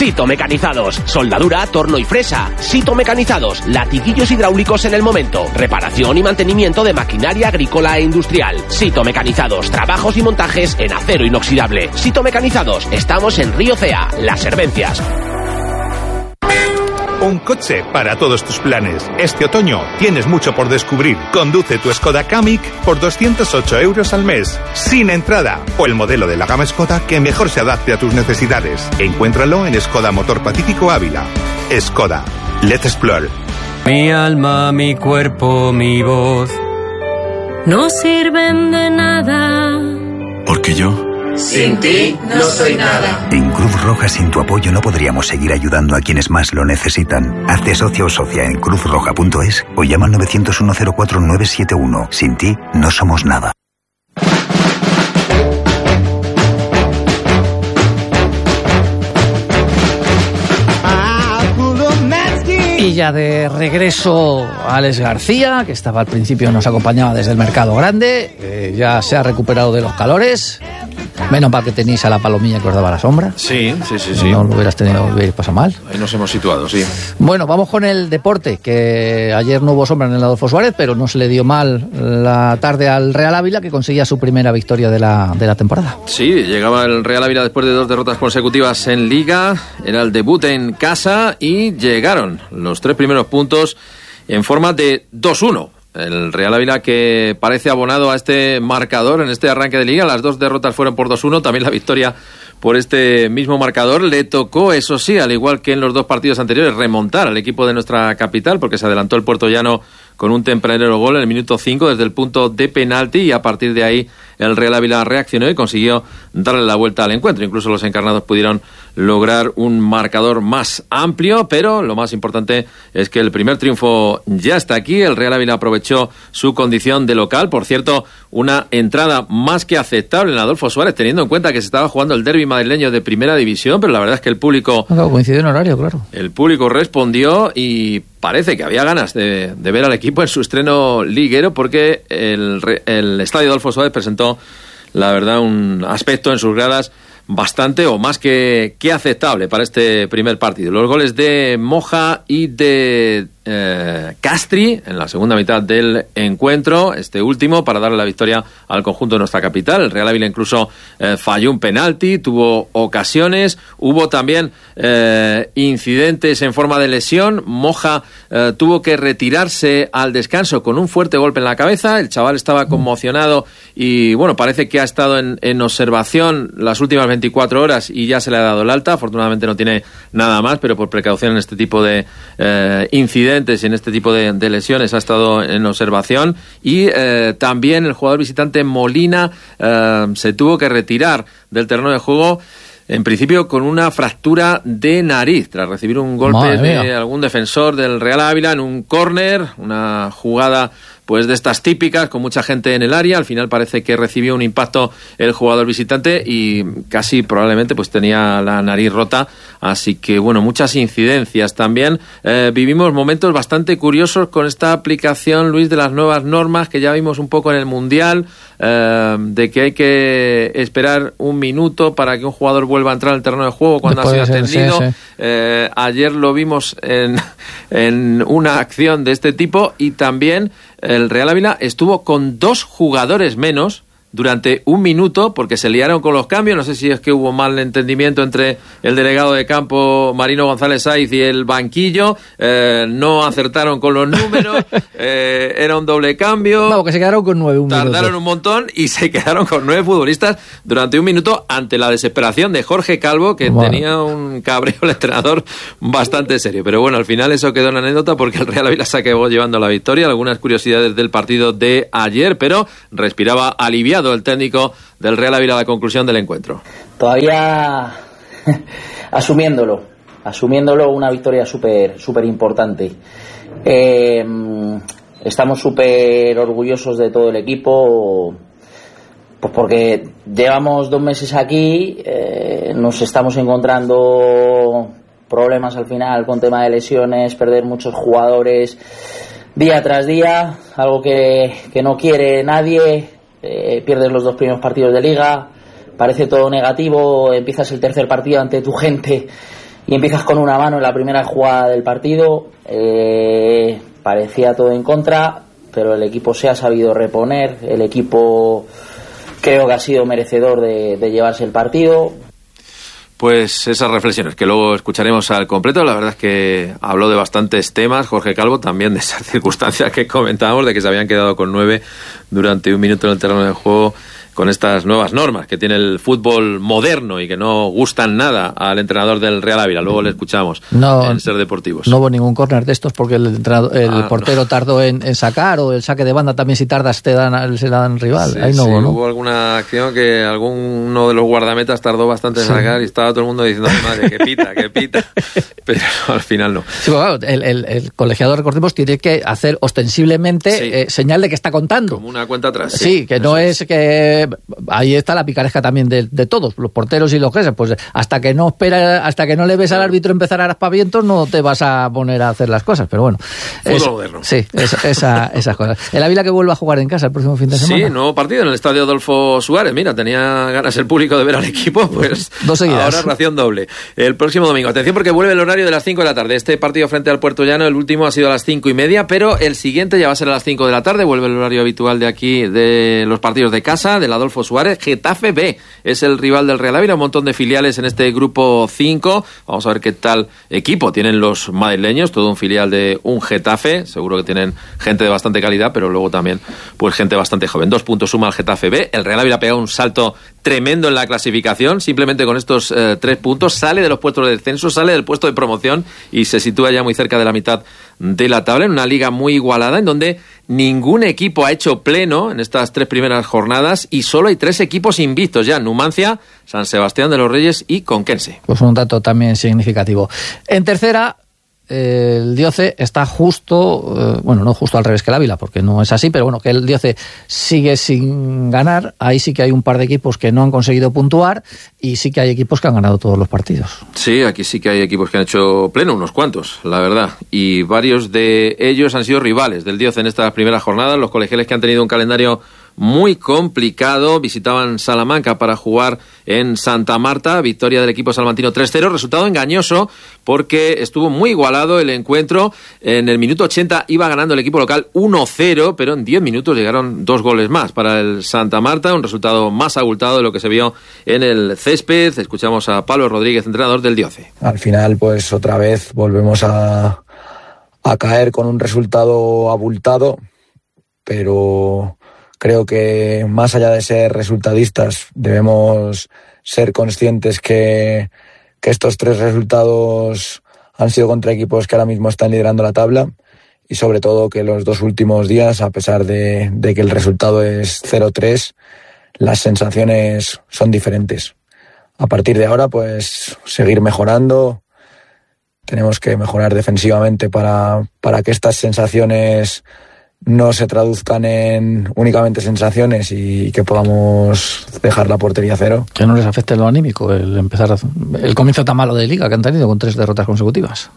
Sito Mecanizados, soldadura, torno y fresa. Sito Mecanizados, latiguillos hidráulicos en el momento. Reparación y mantenimiento de maquinaria agrícola e industrial. Sito Mecanizados, trabajos y montajes en acero inoxidable. Sito Mecanizados, estamos en Río Cea, Las Servencias. Un coche para todos tus planes. Este otoño tienes mucho por descubrir. Conduce tu Skoda Kamiq por 208 euros al mes, sin entrada, o el modelo de la gama Skoda que mejor se adapte a tus necesidades. Encuéntralo en Skoda Motor Pacífico Ávila. Skoda. Let's explore. Mi alma, mi cuerpo, mi voz no sirven de nada. Porque yo... sin ti no soy nada. En Cruz Roja, sin tu apoyo no podríamos seguir ayudando a quienes más lo necesitan. Hazte socio o socia en cruzroja.es o llama al 901-04-971. Sin ti no somos nada. Y ya de regreso Alex García, que estaba al principio, nos acompañaba desde el Mercado Grande, ya se ha recuperado de los calores. Menos mal que tenéis a la palomilla que os daba la sombra. Sí. No lo hubieras pasado mal. Ahí nos hemos situado, sí. Bueno, vamos con el deporte, que ayer no hubo sombra en el Adolfo Suárez, pero no se le dio mal la tarde al Real Ávila, que conseguía su primera victoria de la temporada. Sí, llegaba el Real Ávila después de 2 derrotas consecutivas en Liga, era el debut en casa y llegaron los 3 primeros puntos en forma de 2-1. El Real Ávila, que parece abonado a este marcador en este arranque de Liga. Las 2 derrotas fueron por 2-1, también la victoria por este mismo marcador. Le tocó, eso sí, al igual que en los 2 partidos anteriores, remontar al equipo de nuestra capital, porque se adelantó el Puertollano con un tempranero gol en el minuto 5 desde el punto de penalti, y a partir de ahí el Real Ávila reaccionó y consiguió darle la vuelta al encuentro. Incluso los encarnados pudieron lograr un marcador más amplio, pero lo más importante es que el primer triunfo ya está aquí. El Real Ávila aprovechó su condición de local. Por cierto, una entrada más que aceptable en Adolfo Suárez, teniendo en cuenta que se estaba jugando el derbi madrileño de primera división, pero la verdad es que el público... Coincidió en horario, claro. El público respondió y parece que había ganas de ver al equipo en su estreno liguero, porque el estadio Adolfo Suárez presentó, la verdad, un aspecto en sus gradas bastante o más que aceptable para este primer partido. Los goles de Moja y de Castri en la segunda mitad del encuentro, este último para darle la victoria al conjunto de nuestra capital. El Real Ávila incluso falló un penalti, tuvo ocasiones, hubo también incidentes en forma de lesión. Moja tuvo que retirarse al descanso con un fuerte golpe en la cabeza. El chaval estaba conmocionado y bueno, parece que ha estado en observación las últimas 24 horas y ya se le ha dado el alta. Afortunadamente no tiene nada más, pero por precaución en este tipo de incidentes y en este tipo de lesiones ha estado en observación. Y también el jugador visitante Molina se tuvo que retirar del terreno de juego, en principio con una fractura de nariz, tras recibir un golpe de algún defensor del Real Ávila en un córner, una jugada pues de estas típicas, con mucha gente en el área. Al final parece que recibió un impacto el jugador visitante y casi probablemente pues tenía la nariz rota. Así que bueno, muchas incidencias también. Vivimos momentos bastante curiosos con esta aplicación, Luis, de las nuevas normas que ya vimos un poco en el Mundial, de que hay que esperar un minuto para que un jugador vuelva a entrar al terreno de juego cuando ha sido atendido. Sí. Ayer lo vimos en una acción de este tipo, y también el Real Ávila estuvo con 2 jugadores menos durante un minuto porque se liaron con los cambios. No sé si es que hubo mal entendimiento entre el delegado de campo Marino González Saiz y el banquillo, no acertaron con los números, era un doble cambio. Vamos, que se quedaron con 9 tardaron un montón y se quedaron con 9 futbolistas durante un minuto, ante la desesperación de Jorge Calvo, que tenía un cabreo el entrenador bastante serio. Pero bueno, al final eso quedó en anécdota porque el Real Ávila se acabó llevando la victoria. Algunas curiosidades del partido de ayer, pero respiraba aliviado el técnico del Real Ávila a la conclusión del encuentro. Todavía asumiéndolo, una victoria súper importante. Estamos súper orgullosos de todo el equipo, pues porque llevamos 2 meses aquí, nos estamos encontrando problemas al final con tema de lesiones, perder muchos jugadores día tras día, algo que no quiere nadie. Pierdes los 2 primeros partidos de Liga, parece todo negativo, empiezas el tercer partido ante tu gente y empiezas con una mano en la primera jugada del partido. Parecía todo en contra, pero el equipo se ha sabido reponer. El equipo creo que ha sido merecedor de llevarse el partido. Pues esas reflexiones que luego escucharemos al completo. La verdad es que habló de bastantes temas Jorge Calvo, también de esas circunstancias que comentábamos, de que se habían quedado con 9 durante un minuto en el terreno de juego, con estas nuevas normas que tiene el fútbol moderno y que no gustan nada al entrenador del Real Ávila. Luego le escuchamos en Ser Deportivos. No hubo ningún córner de estos porque el portero tardó en sacar, o el saque de banda también, si tardas se dan rival. Sí, ahí no hubo, ¿no? Hubo alguna acción que alguno de los guardametas tardó bastante en sacar y estaba todo el mundo diciendo, madre, que pita, pero al final no. Sí, bueno, claro, el colegiado, recordemos, tiene que hacer ostensiblemente señal de que está contando. Como una cuenta atrás. Sí, que no es que... Ahí está la picaresca también de todos, los porteros y los jueces. Pues hasta que no le ves al árbitro empezar a aspavientos, no te vas a poner a hacer las cosas. Pero bueno, fútbol moderno. Sí, esas cosas. El Ávila que vuelve a jugar en casa el próximo fin de semana. Sí, nuevo partido en el estadio Adolfo Suárez. Mira, tenía ganas el público de ver al equipo, pues 2 seguidas. Ahora ración doble. El próximo domingo. Atención, porque vuelve el horario de las 5 de la tarde. Este partido frente al Puerto Llano, el último ha sido a las 5:30, pero el siguiente ya va a ser a las 5 de la tarde. Vuelve el horario habitual de aquí, de los partidos de casa, del Adolfo Suárez. Getafe B es el rival del Real Ávila, un montón de filiales en este grupo 5. Vamos a ver qué tal equipo tienen los madrileños, todo un filial de un Getafe. Seguro que tienen gente de bastante calidad, pero luego también pues gente bastante joven. 2 puntos suma al Getafe B. El Real Ávila ha pegado un salto tremendo en la clasificación. Simplemente con estos 3 puntos sale de los puestos de descenso, sale del puesto de promoción y se sitúa ya muy cerca de la mitad de la tabla, en una liga muy igualada, en donde ningún equipo ha hecho pleno en estas 3 primeras jornadas y solo hay 3 equipos invictos ya: Numancia, San Sebastián de los Reyes y Conquense. Pues un dato también significativo. En tercera, el Dioce está justo, no justo al revés que el Ávila, porque no es así, pero bueno, que el Dioce sigue sin ganar. Ahí sí que hay un par de equipos que no han conseguido puntuar y sí que hay equipos que han ganado todos los partidos. Sí, aquí sí que hay equipos que han hecho pleno, unos cuantos, la verdad, y varios de ellos han sido rivales del Dioce en estas primeras jornadas. Los colegiales, que han tenido un calendario muy complicado, visitaban Salamanca para jugar en Santa Marta. Victoria del equipo salmantino 3-0, resultado engañoso porque estuvo muy igualado el encuentro. En el minuto 80 iba ganando el equipo local 1-0, pero en 10 minutos llegaron 2 goles más para el Santa Marta, un resultado más abultado de lo que se vio en el césped. Escuchamos a Pablo Rodríguez, entrenador del Dioce. Al final, pues otra vez volvemos a caer con un resultado abultado, pero creo que más allá de ser resultadistas debemos ser conscientes que estos 3 resultados han sido contra equipos que ahora mismo están liderando la tabla, y sobre todo que los 2 últimos días, a pesar de que el resultado es 0-3, las sensaciones son diferentes. A partir de ahora, pues seguir mejorando. Tenemos que mejorar defensivamente para que estas sensaciones no se traduzcan en únicamente sensaciones y que podamos dejar la portería 0. Que no les afecte lo anímico el comienzo tan malo de liga que han tenido, con 3 derrotas consecutivas.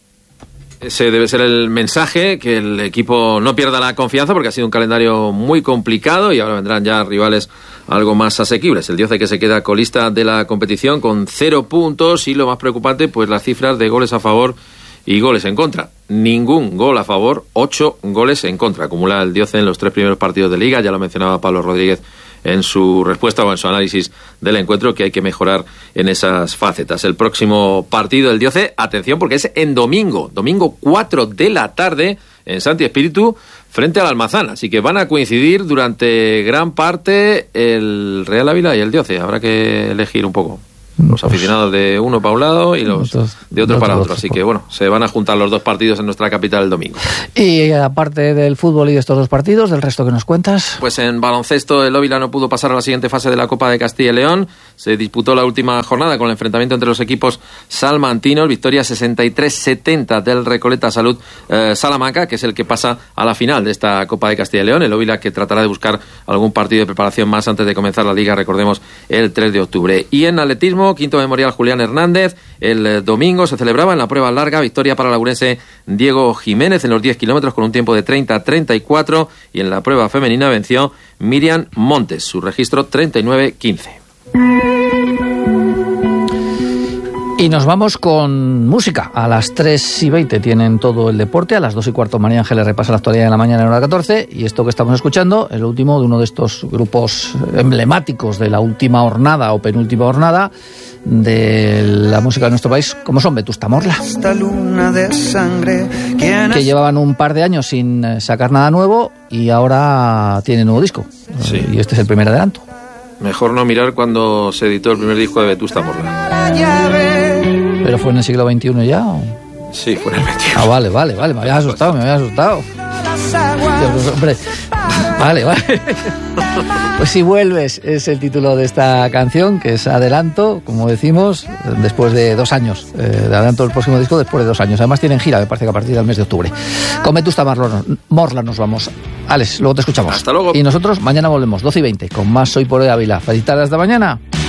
Ese debe ser el mensaje, que el equipo no pierda la confianza, porque ha sido un calendario muy complicado y ahora vendrán ya rivales algo más asequibles. El Dioce, que se queda colista de la competición con 0 puntos, y lo más preocupante, pues las cifras de goles a favor y goles en contra. Ningún gol a favor, 8 goles en contra. Acumula el Dioce en los 3 primeros partidos de liga. Ya lo mencionaba Pablo Rodríguez en su respuesta o en su análisis del encuentro, que hay que mejorar en esas facetas. El próximo partido del Dioce, atención, porque es en domingo 4 de la tarde, en Santi Espíritu, frente al Almazán. Así que van a coincidir durante gran parte el Real Ávila y el Dioce. Habrá que elegir un poco. Los aficionados de uno para un lado y los de otro para otro. Así que bueno, se van a juntar los 2 partidos en nuestra capital el domingo. Y aparte del fútbol y de estos 2 partidos, ¿del resto que nos cuentas? Pues en baloncesto, el Ávila no pudo pasar a la siguiente fase de la Copa de Castilla y León. Se disputó la última jornada con el enfrentamiento entre los equipos salmantinos. Victoria 63-70 del Recoleta Salud Salamanca, que es el que pasa a la final de esta Copa de Castilla y León. El Ávila, que tratará de buscar algún partido de preparación más antes de comenzar la liga, recordemos, el 3 de octubre. Y en atletismo, quinto memorial Julián Hernández. El domingo se celebraba en la prueba larga, victoria para el lagunense Diego Jiménez en los 10 kilómetros con un tiempo de 30-34, y en la prueba femenina venció Miriam Montes, su registro 39-15. Y nos vamos con música. A las 3:20 tienen todo el deporte. A las 2:15 María Ángeles repasa la actualidad de la mañana en hora 14. Y esto que estamos escuchando, el último de uno de estos grupos emblemáticos de la última jornada o penúltima jornada de la música de nuestro país, como son Vetusta Morla, que llevaban un par de años sin sacar nada nuevo y ahora tienen nuevo disco. Sí. Y este es el primer adelanto. Mejor no mirar cuando se editó el primer disco de Vetusta Morla. ¿Pero fue en el siglo XXI ya? ¿O? Sí, fue en el XXI. Ah, vale, me había asustado. Dios, hombre, vale. Pues Si vuelves es el título de esta canción, que es adelanto, como decimos, después de 2 años. De adelanto del próximo disco después de 2 años. Además tienen gira, me parece que a partir del mes de octubre. Con Vetusta Morla nos vamos. Alex, luego te escuchamos. Hasta luego. Y nosotros mañana volvemos, 12:20, con más Soy por Ávila. Felicidades, hasta mañana.